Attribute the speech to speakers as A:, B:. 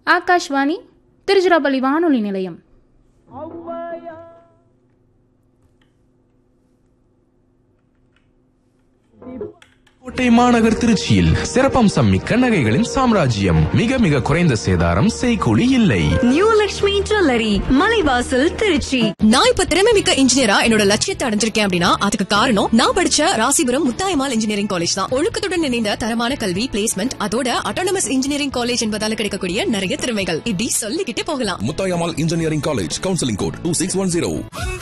A: ஆகாஷ்வாணி திருச்சிராப்பள்ளி வானொலி நிலையம்.
B: கோட்டை மாநகர் திருச்சியில் சிறப்பம்சம் மிக்க நகைகளின் சாம்ராஜ்யம். மிக மிக குறைந்த சேதாரம், செய்கூலி இல்லை.
C: New Lakshmi jewellery, Malaivasal, Trichy.
D: நான் இப்ப திறமை மிக்க இன்ஜினியரா என்னோட லட்சியத்தை அடைஞ்சிருக்கேன் அப்படின்னா அதுக்கு காரணம் நான் படிச்ச ராசிபுரம் முத்தாயம்மாள் இன்ஜினியரிங் காலேஜ் தான். ஒழுக்கத்துடன் இணைந்த தரமான கல்வி, பிளேஸ்மெண்ட், அதோட அட்டானமஸ் இன்ஜினியரிங் காலேஜ் என்பதால கிடைக்கக்கூடிய நிறைய திறமைகள் இப்படி சொல்லிக்கிட்டே போகலாம்.
E: Muthayammal engineering college, counselling code 2610.